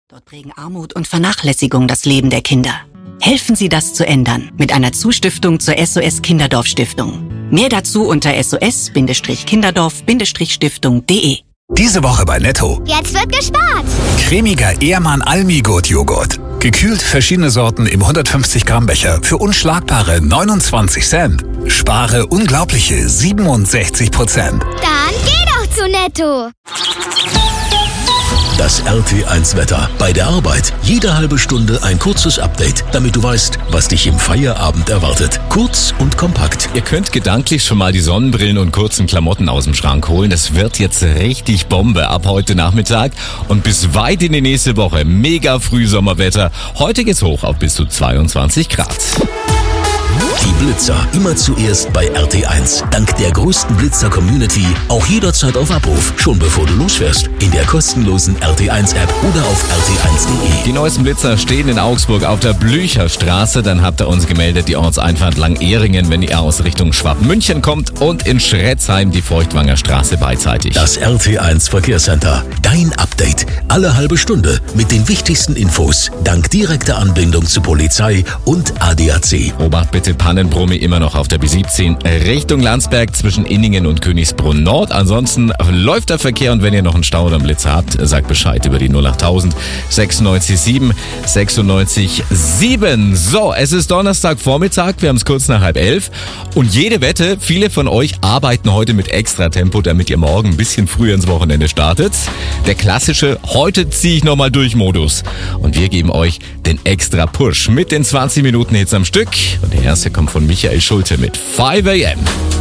Dort prägen Armut und Vernachlässigung das Leben der Kinder. Helfen Sie, das zu ändern mit einer Zustiftung zur SOS Kinderdorf Stiftung. Mehr dazu unter sos-kinderdorf-stiftung.de. Diese Woche bei Netto. Jetzt wird gespart. Cremiger Ehrmann Almigurt Joghurt. Gekühlt verschiedene Sorten im 150 Gramm Becher für unschlagbare 29 Cent. Spare unglaubliche 67%. Dann geh doch zu Netto. Das RT1-Wetter. Bei der Arbeit. Jede halbe Stunde ein kurzes Update, damit du weißt, was dich im Feierabend erwartet. Kurz und kompakt. Ihr könnt gedanklich schon mal die Sonnenbrillen und kurzen Klamotten aus dem Schrank holen. Es wird jetzt richtig Bombe ab heute Nachmittag und bis weit in die nächste Woche. Mega Frühsommerwetter. Heute geht's hoch auf bis zu 22 Grad. Die Blitzer immer zuerst bei RT1. Dank der größten Blitzer-Community auch jederzeit auf Abruf. Schon bevor du losfährst. In der kostenlosen RT1-App oder auf rt1.de. Die neuesten Blitzer stehen in Augsburg auf der Blücherstraße. Dann habt ihr uns gemeldet, die Ortseinfahrt Langeringen, wenn ihr aus Richtung Schwabmünchen kommt. Und in Schretzheim die Feuchtwanger Straße beidseitig. Das RT1 Verkehrscenter. Dein Update. Alle halbe Stunde mit den wichtigsten Infos. Dank direkter Anbindung zu Polizei und ADAC. Obacht bitte Pannenbrummi immer noch auf der B17 Richtung Landsberg zwischen Inningen und Königsbrunn Nord. Ansonsten läuft der Verkehr und wenn ihr noch einen Stau oder einen Blitzer habt, sagt Bescheid über die 08000 96 7 96 7. So, es ist Donnerstagvormittag, wir haben es kurz nach 10:30 und jede Wette, viele von euch arbeiten heute mit Extratempo, damit ihr morgen ein bisschen früher ins Wochenende startet. Der klassische heute ziehe ich nochmal durch Modus. Und wir geben euch den extra Push mit den 20 Minuten Hits am Stück. Und der erste kommt von Michael Schulte mit 5 AM.